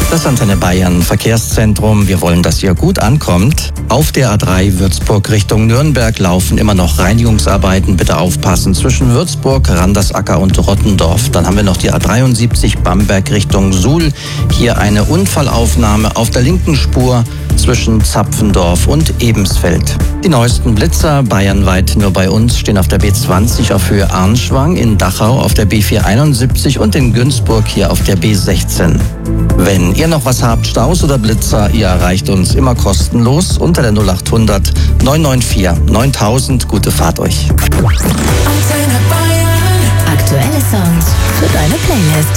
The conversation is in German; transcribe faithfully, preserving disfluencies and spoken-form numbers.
Das Antenne Bayern Verkehrszentrum. Wir wollen, dass ihr gut ankommt. Auf der A drei Würzburg Richtung Nürnberg laufen immer noch Reinigungsarbeiten. Bitte aufpassen zwischen Würzburg, Randersacker und Rottendorf. Dann haben wir noch die A dreiundsiebzig Bamberg Richtung Suhl. Hier eine Unfallaufnahme auf der linken Spur zwischen Zapfendorf und Ebensfeld. Die neuesten Blitzer bayernweit nur bei uns stehen auf der B zwanzig auf Höhe Arnschwang, in Dachau auf der B vierhunderteinundsiebzig und in Günzburg hier auf der B sechzehn. Wenn ihr noch was habt, Staus oder Blitzer, ihr erreicht uns immer kostenlos unter der null acht hundert neun neun vier neuntausend. Gute Fahrt euch. Aktuelle Songs für deine Playlist.